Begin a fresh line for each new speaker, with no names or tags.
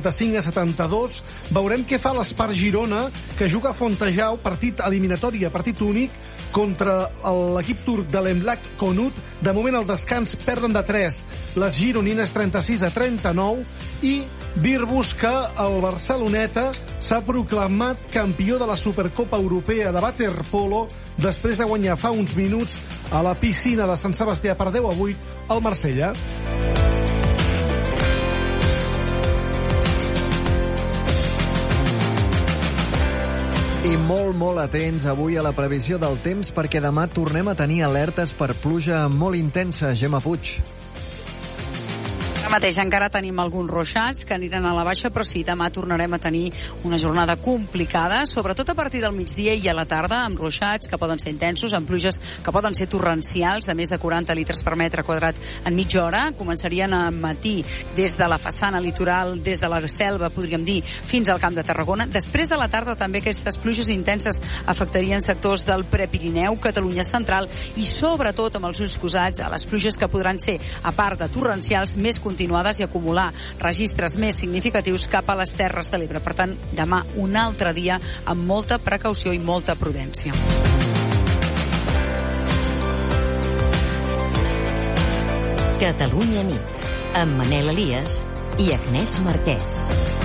85-72. Veurem què fa l'Espar Girona, que juga a Fontejau, partit eliminatòria, partit únic, contra l'equip turc de l'Emlak Konut. De moment al descans perden de 3 les gironines, 36-39, i dir-vos que el Barceloneta s'ha proclamat campió de la Supercopa Europea de Waterpolo després de guanyar fa uns minuts a la piscina de Sant Sebastià per 10-8 al Marsella.
I molt atents avui a la previsió del temps, perquè demà tornem a tenir alertes per pluja molt intensa. Gemma Puig.
Ara mateix encara tenim alguns ruixats que aniran a la baixa, però sí, demà tornarem a tenir una jornada complicada, sobretot a partir del migdia i a la tarda, amb ruixats que poden ser intensos, amb pluges que poden ser torrencials, de més de 40 litres per metre quadrat en mitja hora. Començarien a matí des de la façana litoral, des de la selva, podríem dir, fins al Camp de Tarragona. Després de la tarda també aquestes pluges intenses afectarien sectors del Prepirineu, Catalunya central i sobretot amb els ulls posats a les pluges que podran ser, a part de torrencials, més continuades i acumular registres més significatius cap a les Terres de l'Ebre. Per tant, demà un altre dia amb molta precaució i molta prudència.
Catalunya nit, amb Manel Elias i Agnès Marquès.